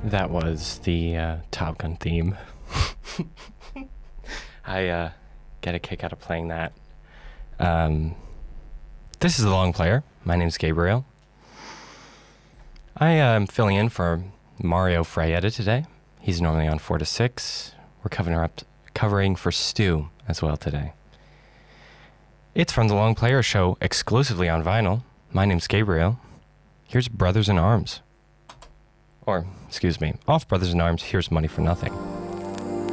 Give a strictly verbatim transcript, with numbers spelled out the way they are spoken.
That was the uh, Top Gun theme. I uh, get a kick out of playing that. Um, this is The Long Player. My name's Gabriel. I am filling in for Mario Fraietta today. He's normally on four to six. We're covering up, covering for Stu as well today. It's from The Long Player show exclusively on vinyl. My name's Gabriel. Here's Brothers in Arms. Or, excuse me, off Brothers in Arms, Here's Money for Nothing.